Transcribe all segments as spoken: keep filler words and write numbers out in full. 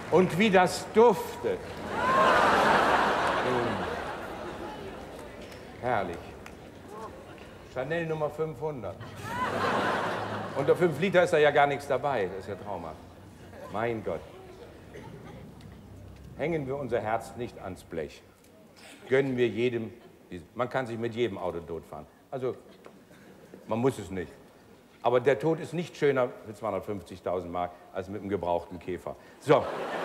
Und wie das duftet. Herrlich. Chanel Nummer fünfhundert. Unter fünf Liter ist da ja gar nichts dabei. Das ist ja traumhaft. Mein Gott. Hängen wir unser Herz nicht ans Blech. Gönnen wir jedem. Man kann sich mit jedem Auto totfahren. Also, man muss es nicht. Aber der Tod ist nicht schöner für zweihundertfünfzigtausend Mark als mit einem gebrauchten Käfer. So.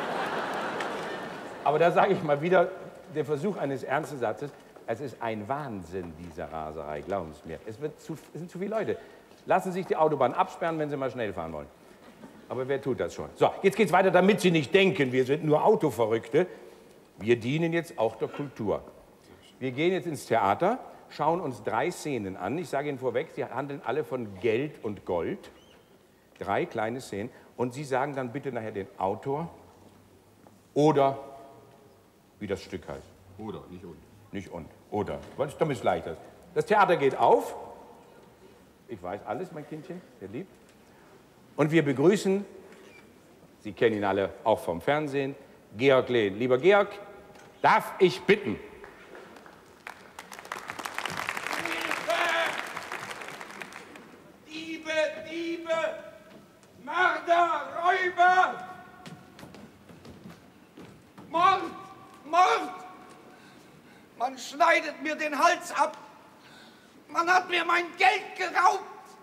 Aber da sage ich mal wieder, der Versuch eines ernsten Satzes, es ist ein Wahnsinn, diese Raserei, glauben Sie mir. Es, wird zu, es sind zu viele Leute. Lassen Sie sich die Autobahn absperren, wenn Sie mal schnell fahren wollen. Aber wer tut das schon? So, jetzt geht's weiter, damit Sie nicht denken, wir sind nur Autoverrückte. Wir dienen jetzt auch der Kultur. Wir gehen jetzt ins Theater, schauen uns drei Szenen an. Ich sage Ihnen vorweg, sie handeln alle von Geld und Gold. Drei kleine Szenen. Und Sie sagen dann bitte nachher den Autor oder wie das Stück heißt. Oder, nicht und. Nicht und. Oder. Weil es damit leichter ist. Das Theater geht auf. Ich weiß alles, mein Kindchen, sehr lieb. Und wir begrüßen, Sie kennen ihn alle auch vom Fernsehen, Georg Lehn. Lieber Georg, darf ich bitten? Diebe, Diebe, Mörder, Räuber, Mord, Mord. Man schneidet mir den Hals ab. Man hat mir mein Geld geraubt.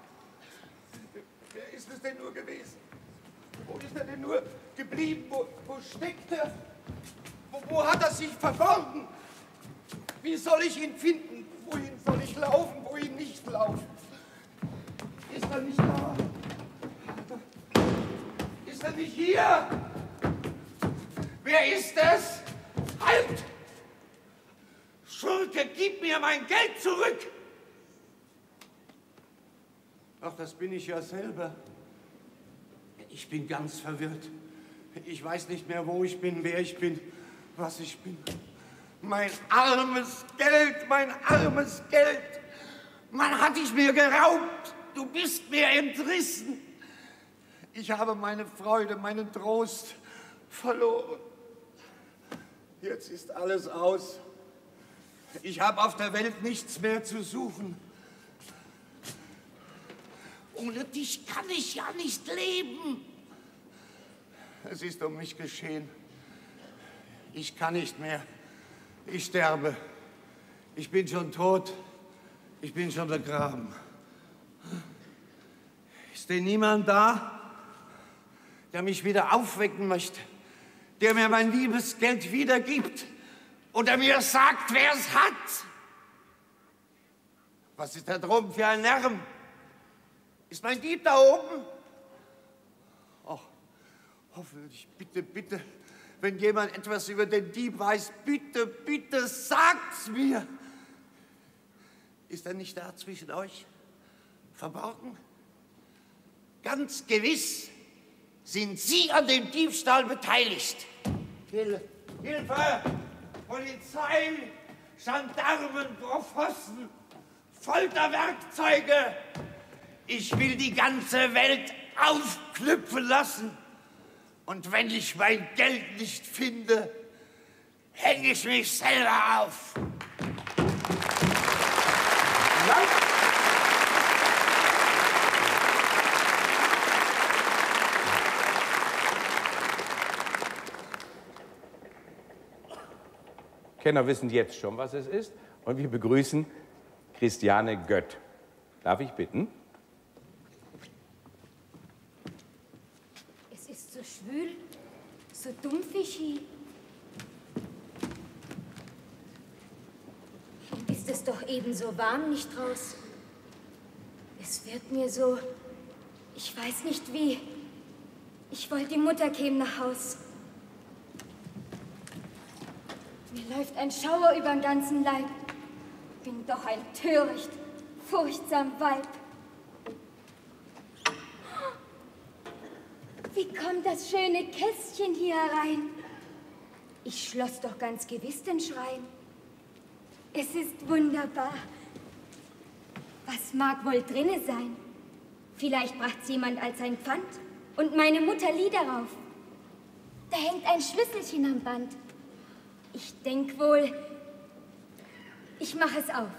Wer ist es denn nur gewesen? Wo ist er denn nur geblieben? Wo, wo steckt er? Wo, wo hat er sich verborgen? Wie soll ich ihn finden? Wohin soll ich laufen? Wohin nicht laufen? Ist er nicht da? Ist er nicht hier? Wer ist es? Halt! Schurke, gib mir mein Geld zurück! Ach, das bin ich ja selber. Ich bin ganz verwirrt. Ich weiß nicht mehr, wo ich bin, wer ich bin, was ich bin. Mein armes Geld, mein armes Geld. Man hat es mir geraubt. Du bist mir entrissen. Ich habe meine Freude, meinen Trost verloren. Jetzt ist alles aus. Ich habe auf der Welt nichts mehr zu suchen. Ohne dich kann ich ja nicht leben. Es ist um mich geschehen. Ich kann nicht mehr. Ich sterbe. Ich bin schon tot. Ich bin schon begraben. Ist denn niemand da, der mich wieder aufwecken möchte, der mir mein liebes Geld wiedergibt oder mir sagt, wer es hat? Was ist da droben für ein Lärm? Ist mein Dieb da oben? Ach, hoffentlich, bitte, bitte, wenn jemand etwas über den Dieb weiß, bitte, bitte sagt's mir. Ist er nicht da zwischen euch? Verborgen? Ganz gewiss sind Sie an dem Diebstahl beteiligt. Hil Hilfe! Polizei! Gendarmen, Profossen! Folterwerkzeuge! Ich will die ganze Welt aufknüpfen lassen. Und wenn ich mein Geld nicht finde, hänge ich mich selber auf. Kenner wissen jetzt schon, was es ist. Und wir begrüßen Christiane Gött. Darf ich bitten? Es ist so schwül, so dumpfig hier. Ist es doch ebenso warm nicht draußen? Es wird mir so, ich weiß nicht wie. Ich wollte, die Mutter käme nach Haus. Mir läuft ein Schauer über den ganzen Leib. Bin doch ein töricht, furchtsam Weib. Wie kommt das schöne Kästchen hier herein? Ich schloss doch ganz gewiss den Schrein. Es ist wunderbar. Was mag wohl drinne sein? Vielleicht bracht's jemand als ein Pfand und meine Mutter lieh darauf. Da hängt ein Schlüsselchen am Band. Ich denk wohl, ich mache es auf.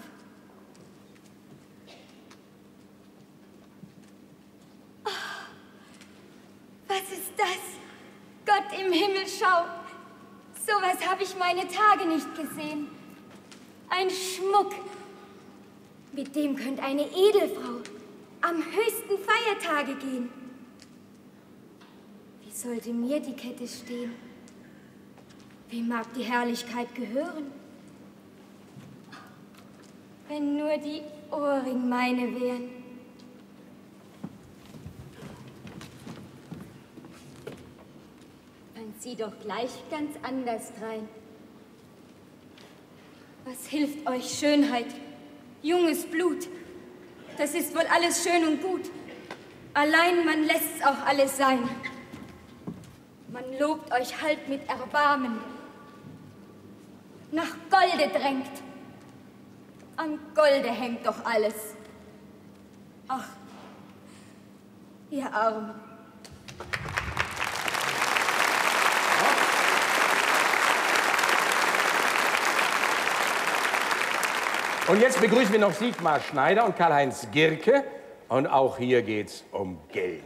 Oh, was ist das? Gott im Himmel, schau. Sowas habe ich meine Tage nicht gesehen. Ein Schmuck. Mit dem könnte eine Edelfrau am höchsten Feiertage gehen. Wie sollte mir die Kette stehen? Wem mag die Herrlichkeit gehören? Wenn nur die Ohrringe meine wären. Man sieht doch gleich ganz anders drein. Was hilft euch Schönheit? Junges Blut. Das ist wohl alles schön und gut. Allein man lässt es auch alles sein. Man lobt euch halt mit Erbarmen. Nach Golde drängt. Am Golde hängt doch alles. Ach, ihr Armen. Und jetzt begrüßen wir noch Sigmar Schneider und Karl-Heinz Gierke. Und auch hier geht's um Geld.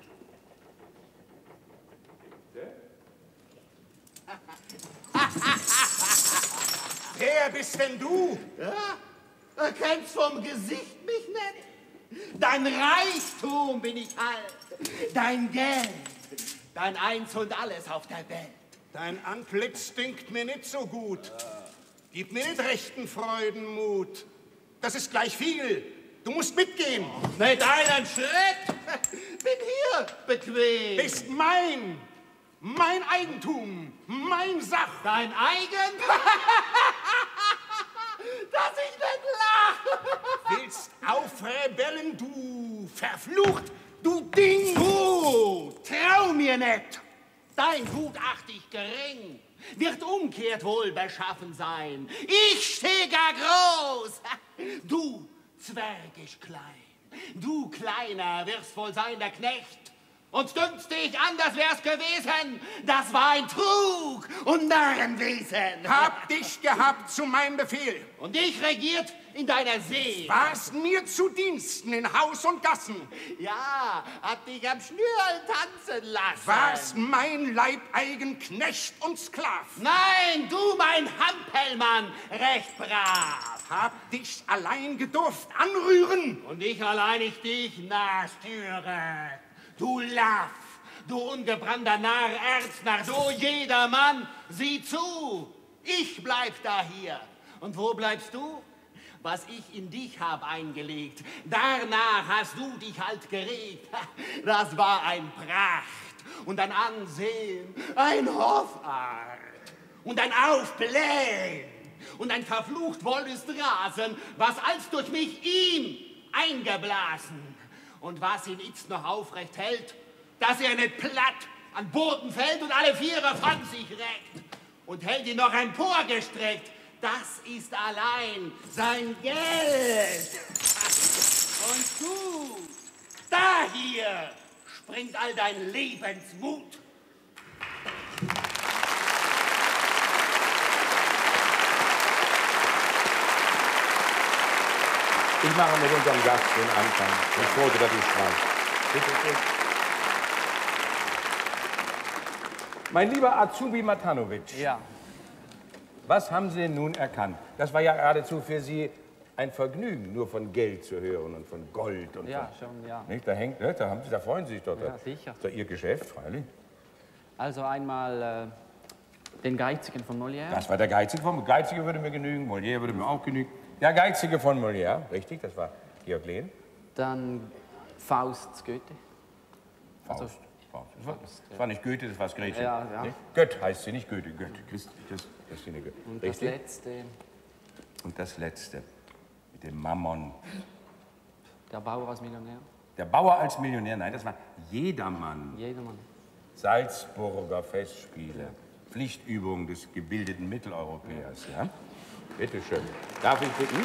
Wer bist denn du? Ja? Erkennst vom Gesicht mich nicht? Dein Reichtum bin ich halt. Dein Geld. Dein Eins und Alles auf der Welt. Dein Antlitz dünkt mir nicht so gut. Gib mir nicht rechten Freudenmut. Das ist gleich viel. Du musst mitgehen. Nicht einen Schritt. Bin hier bequem. Bist mein. Mein Eigentum. Mein Sach. Dein Eigen? Dass ich nicht lache. Willst aufrebellen, du verflucht, du Ding. Du, trau mir nicht. Dein Gut acht ich gering. Wird umkehrt wohl beschaffen sein. Ich steh gar groß. Du, zwergisch klein. Du, Kleiner, wirst wohl sein der Knecht. Und dünkt dich anders wär's gewesen. Das war ein Trug und Narrenwesen. Hab dich gehabt zu meinem Befehl. Und ich regiert in deiner Seele. Warst mir zu Diensten in Haus und Gassen. Ja, hat dich am Schnürl tanzen lassen. Warst mein Leibeigen Knecht und Sklav. Nein, du, mein Hampelmann, recht brav. Hab dich allein gedurft anrühren. Und ich allein ich dich nachstüre. Du Laff, du ungebrannter Narr, Erznarr, du jedermann, sieh zu, ich bleib da hier. Und wo bleibst du? Was ich in dich hab eingelegt, danach hast du dich halt geregt. Das war ein Pracht und ein Ansehen, ein Hoffart und ein Aufblähen und ein verflucht Wollüst Rasen, was als durch mich ihm eingeblasen. Und was ihn jetzt noch aufrecht hält, dass er nicht platt an Boden fällt und alle Viere von sich reckt und hält ihn noch emporgestreckt, das ist allein sein Geld. Und du, da hier springt all dein Lebensmut. Ich mache mit unserem Gast den Anfang. Ich Foto, das ist frei. Bitte, bitte. Mein lieber Azubi Matanovic. Ja. Was haben Sie nun erkannt? Das war ja geradezu für Sie ein Vergnügen, nur von Geld zu hören und von Gold und Ja, von, schon, ja. nicht? Da hängt, ne? da, haben Sie, da freuen Sie sich doch. Ja, Das sicher. ist doch Ihr Geschäft, freilich. Also einmal äh, den Geizigen von Molière. Das war der Geizige von Geizige würde mir genügen, Molière würde mir auch genügen. Der Geizige von Molière, richtig, das war Georg Lehn. Dann Faust Goethe. Faust. Also, Faust. Das, war, das war nicht Goethe, das war das Gretchen. Ja, ja. Ne? Gött heißt sie, nicht Goethe. Gött. Christ, Christ, Christine Gött. Und das Richtig? letzte, Und das Letzte, mit dem Mammon. der Bauer als Millionär. Der Bauer als Millionär, nein, das war Jedermann. Jedermann. Salzburger Festspiele. Pflichtübung des gebildeten Mitteleuropäers. Ja? Bitte schön. Darf ich bitten?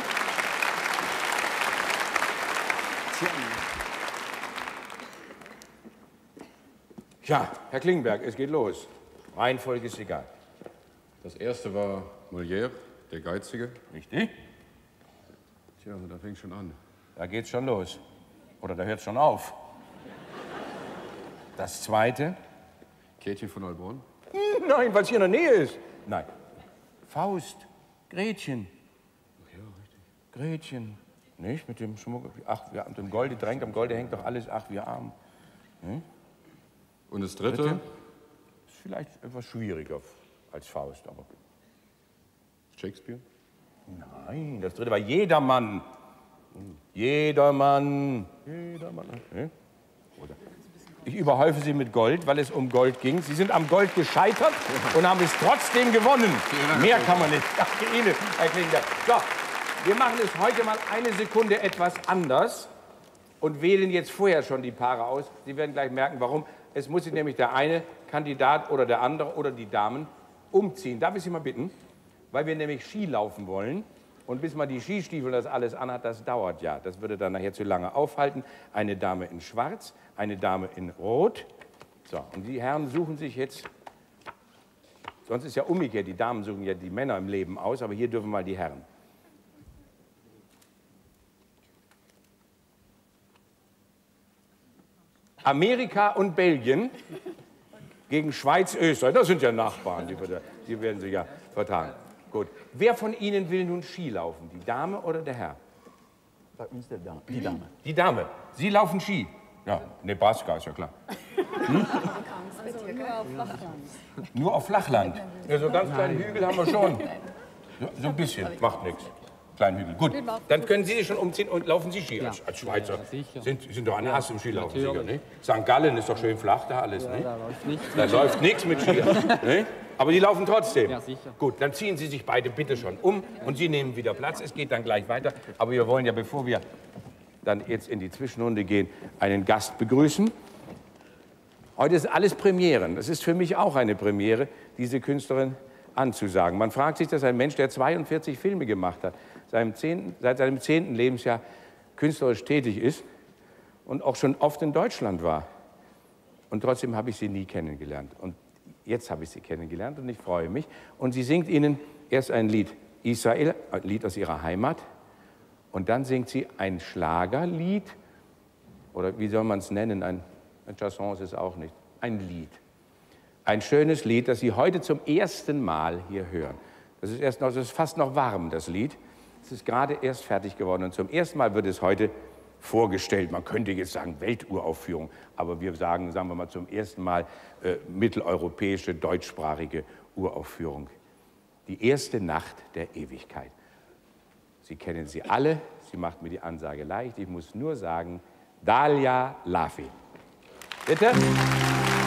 Ja, Herr Klingenberg, es geht los. Reihenfolge ist egal. Das erste war Molière, der Geizige. Richtig? Tja, da fängt schon an. Da geht's schon los. Oder da hört's schon auf. Das zweite? Käthchen von Heilbronn. Hm, nein, weil es hier in der Nähe ist. Nein. Faust. Gretchen. Ach ja, richtig. Gretchen. Nicht? Mit dem Schmuck. Ach, wir haben dem Golde drängt, am Golde hängt doch alles. Ach, wir arm. Hm? Und das dritte? Dritte? Ist vielleicht etwas schwieriger als Faust, aber. Shakespeare? Nein, das dritte war Jedermann. Jedermann. Jedermann. Hm? Oder? Ich überhäufe Sie mit Gold, weil es um Gold ging. Sie sind am Gold gescheitert und haben es trotzdem gewonnen. Mehr kann man nicht. Danke Ihnen, Herr Klinger. So, wir machen es heute mal eine Sekunde etwas anders und wählen jetzt vorher schon die Paare aus. Sie werden gleich merken, warum. Es muss sich nämlich der eine Kandidat oder der andere oder die Damen umziehen. Darf ich Sie mal bitten? Weil wir nämlich Ski laufen wollen. Und bis man die Skistiefel das alles anhat, das dauert ja. Das würde dann nachher zu lange aufhalten. Eine Dame in Schwarz, eine Dame in Rot. So, und die Herren suchen sich jetzt, sonst ist ja umgekehrt, die Damen suchen ja die Männer im Leben aus, aber hier dürfen mal die Herren. Amerika und Belgien gegen Schweiz, Österreich. Das sind ja Nachbarn, die, die werden sich ja vertragen. Gut. Wer von Ihnen will nun Ski laufen? Die Dame oder der Herr? Bei uns der Dame. Die Dame. Die Dame. Sie laufen Ski? Ja, Nebraska ist ja klar. Hm? Nur auf Flachland. Ja, so ganz kleine Hügel haben wir schon. So, so ein bisschen, macht nichts. Kleinen Hügel. Gut, dann können Sie sich schon umziehen und laufen Sie Ski als, als Schweizer. Sind, sind doch ein Ass im Skilaufen, sicher, nicht? Sankt Gallen ist doch schön flach da alles, nicht? Da läuft nichts. Da läuft nichts mit Ski. Nicht? Aber die laufen trotzdem. Ja, sicher. Gut, dann ziehen Sie sich beide bitte schon um und Sie nehmen wieder Platz. Es geht dann gleich weiter. Aber wir wollen ja, bevor wir dann jetzt in die Zwischenrunde gehen, einen Gast begrüßen. Heute ist alles Premieren. Das ist für mich auch eine Premiere, diese Künstlerin anzusagen. Man fragt sich, dass ein Mensch, der zweiundvierzig Filme gemacht hat, seinem zehnten, seit seinem zehnten Lebensjahr künstlerisch tätig ist und auch schon oft in Deutschland war. Und trotzdem habe ich sie nie kennengelernt. Und jetzt habe ich sie kennengelernt und ich freue mich. Und sie singt Ihnen erst ein Lied Israel, ein Lied aus ihrer Heimat. Und dann singt sie ein Schlagerlied, oder wie soll man es nennen, ein, ein Chanson ist es auch nicht, ein Lied. Ein schönes Lied, das Sie heute zum ersten Mal hier hören. Das ist, erst noch, das ist fast noch warm, das Lied. Es ist gerade erst fertig geworden und zum ersten Mal wird es heute vorgestellt. Man könnte jetzt sagen Welturaufführung, aber wir sagen, sagen wir mal zum ersten Mal äh, mitteleuropäische, deutschsprachige Uraufführung. Die erste Nacht der Ewigkeit. Sie kennen sie alle, sie macht mir die Ansage leicht. Ich muss nur sagen, Dalia Lafi. Bitte?